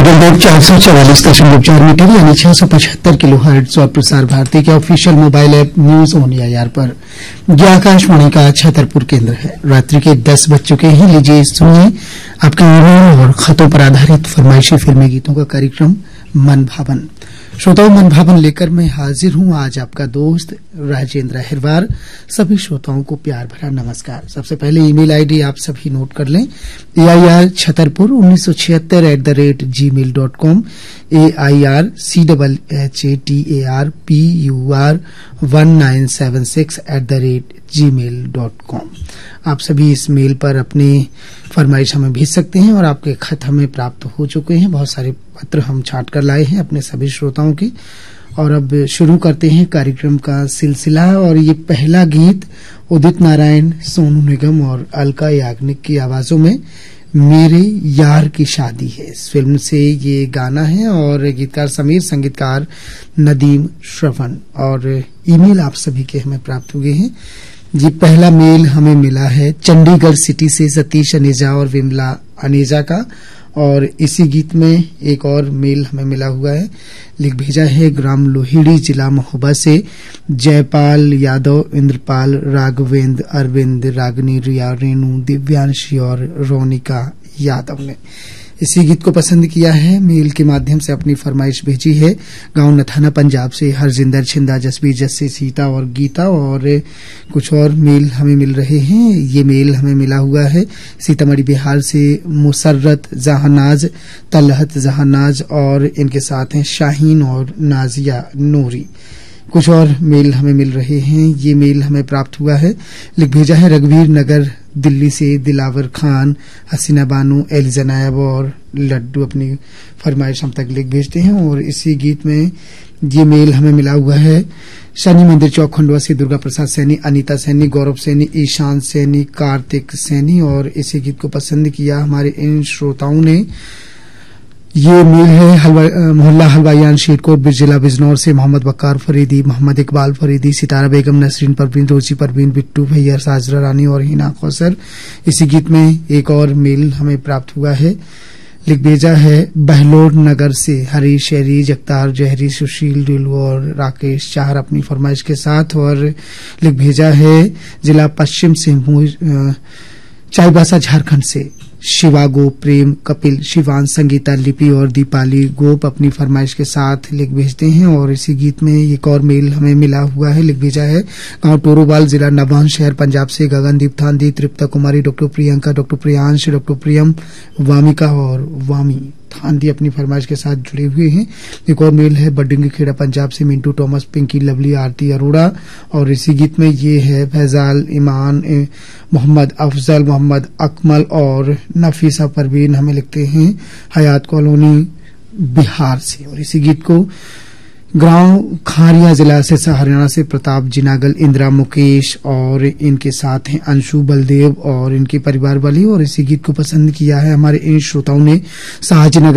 444.4 metre यानी 675 kilohertz और प्रसार भारती के official mobile app news on AIR पर यह आकाशवाणी का छतरपुर केंद्र है। रात्रि के 10 बज चुके हैं। लीजिए सुनिए आपके ईमेल और खतों पर आधारित फरमाइशी फिल्मी गीतों का कार्यक्रम मन भावन। श्रोताओं, मन भावन लेकर मैं हाजिर हूं आज आपका दोस्त राजेंद्र अहिरवार। सभी श्रोताओं को प्यार भरा नमस्कार। सबसे पहले ईमेल आईडी आप सभी नोट कर लें, air-chhatarpur1976@gmail.com, airchhatarpur1976@gmail.com। आप सभी इस मेल पर अपनी फरमाइश हमें भेज सकते हैं और आपके खत हमें प्राप्त हो चुके हैं। बहुत सारे पत्र हम छाट कर लाए हैं अपने सभी श्रोताओं के। और अब शुरू करते हैं कार्यक्रम का सिलसिला। और ये पहला गीत उदित नारायण, सोनू निगम और अलका याग्निक की आवाजों में मेरे यार की शादी है, इस फिल्म से ये गाना है। और गीतकार समीर, संगीतकार नदीम श्रवण। और ईमेल आप सभी के हमें प्राप्त हुए हैं। ये पहला मेल हमें मिला है चंडीगढ़ सिटी से सतीश अनेजा और विमला अनेजा का। और इसी गीत में एक और मेल हमें मिला हुआ है, लिख भेजा है ग्राम लोहिड़ी, जिला महोबा से जयपाल यादव, इंद्रपाल, राघवेंद्र, अरविंद, रागनी, रिया, रेणु, दिव्यांशी और रोनिका यादव ने इसी गीत को पसंद किया है। मेल के माध्यम से अपनी फरमाइश भेजी है गांव नथाना पंजाब से हरजिंदर, छिंदा, जसबीर, जस्सी, सीता और गीता। और कुछ और मेल हमें मिल रहे हैं। ये मेल हमें मिला हुआ है सीतामढ़ी बिहार से मुसर्रत जहानाज, तलहत जहानाज और इनके साथ हैं शाहीन और नाजिया नूरी। कुछ और मेल हमें मिल रहे हैं। ये मेल हमें प्राप्त हुआ है, लिख भेजा है रघुवीर नगर दिल्ली से दिलावर खान, हसीना बानू, एलिजा नायब और लड्डू अपनी फरमाइश हम तक लिख भेजते हैं। और इसी गीत में ये मेल हमें मिला हुआ है शनि मंदिर चौक खंडवा से दुर्गा प्रसाद सैनी, अनीता सैनी, गौरव सैनी, ईशान सैनी, कार्तिक सैनी। और इसी गीत को पसंद किया हमारे इन श्रोताओं ने। ये मेल है मोहल्ला हलवाइयान, शेरकोट, जिला बिजनौर से मोहम्मद बक्कार फरीदी, मोहम्मद इकबाल फरीदी, सितारा बेगम, नसरीन परवीन, रोजी परवीन, बिट्टू भैया, साजरा रानी और हिना कौसर। इसी गीत में एक और मेल हमें प्राप्त हुआ है, लिख भेजा है बहलोर नगर से हरीश, शहरी, जगतार, जहरी, सुशील, डिलू और राकेश चाहर अपनी फरमाइश के साथ। और लिख भेजा है जिला पश्चिम सिंहभूम चाईबासा झारखंड से शिवा गोप, प्रेम, कपिल, शिवान, संगीता, लिपि और दीपाली गोप अपनी फरमाइश के साथ लिख भेजते हैं। और इसी गीत में एक और मेल हमें मिला हुआ है, लिख भेजा है गांव टोरोवाल, जिला नवान, शहर पंजाब से गगनदीप थांदी, तृप्ता कुमारी, doctor Priyanka, doctor Priyansh, doctor प्रियम, वामिका और वामी थांदी अपनी फरमाइश के साथ जुड़े हुए हैं। एक और मेल है बडिंग खेड़ा पंजाब से मिंटू टॉमस, पिंकी, लवली, आरती अरोड़ा। और इसी गीत में ये है फैजाल, ईमान, मोहम्मद अफजल, मोहम्मद अकमल और नफीसा परवीन हमें लिखते हैं हयात कॉलोनी बिहार से। और इसी गीत को गांव खारिया, जिला से हरियाणा से प्रताप, जिनागल, इंदिरा, मुकेश और इनके साथ हैं अंशु, बलदेव और इनके परिवार वाली। और इसी गीत को पसंद किया है हमारे इन श्रोताओं ने शाहजीनगर